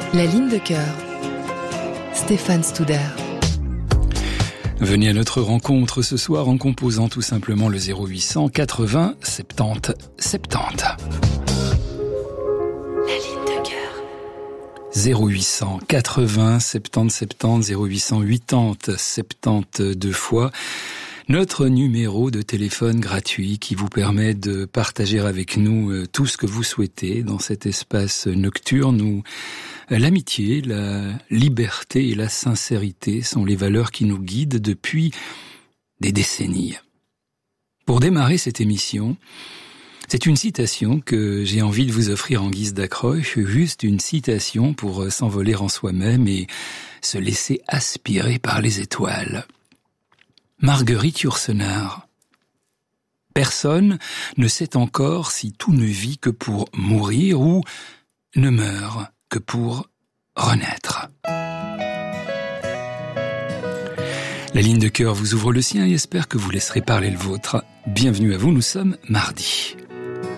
La ligne de cœur. Stéphane Studer. Venez à notre rencontre ce soir en composant tout simplement le 0800 80 70 70. La ligne de cœur. 0800 80 70 70 0800 80 70 deux fois. Notre numéro de téléphone gratuit qui vous permet de partager avec nous tout ce que vous souhaitez dans cet espace nocturne où l'amitié, la liberté et la sincérité sont les valeurs qui nous guident depuis des décennies. Pour démarrer cette émission, c'est une citation que j'ai envie de vous offrir en guise d'accroche, juste une citation pour s'envoler en soi-même et se laisser aspirer par les étoiles. Marguerite Yourcenar. Personne ne sait encore si tout ne vit que pour mourir ou ne meurt que pour renaître. La ligne de cœur vous ouvre le sien et espère que vous laisserez parler le vôtre. Bienvenue à vous, nous sommes mardi.